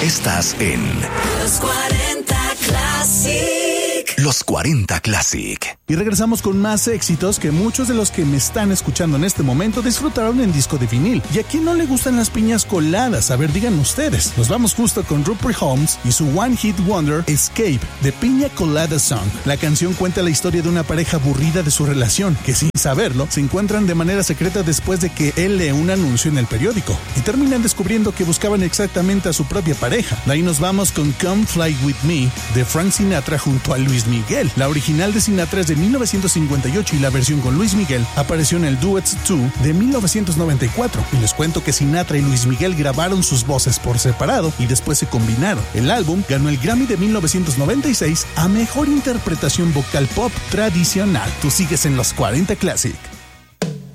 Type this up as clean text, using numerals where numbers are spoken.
Estás en Los 40 Classic. Los 40 Classic. Y regresamos con más éxitos que muchos de los que me están escuchando en este momento disfrutaron en disco de vinil. ¿Y a quién no le gustan las piñas coladas? A ver, digan ustedes. Nos vamos justo con Rupert Holmes y su One Hit Wonder Escape, de Piña Colada Song. La canción cuenta la historia de una pareja aburrida de su relación, que sin saberlo, se encuentran de manera secreta después de que él lee un anuncio en el periódico. Y terminan descubriendo que buscaban exactamente a su propia pareja. De ahí nos vamos con Come Fly With Me, de Frank Sinatra junto a Luis Miguel. La original de Sinatra es de 1958 y la versión con Luis Miguel apareció en el Duets 2 de 1994. Y les cuento que Sinatra y Luis Miguel grabaron sus voces por separado y después se combinaron. El álbum ganó el Grammy de 1996 a Mejor Interpretación Vocal Pop Tradicional. Tú sigues en los 40 Classic.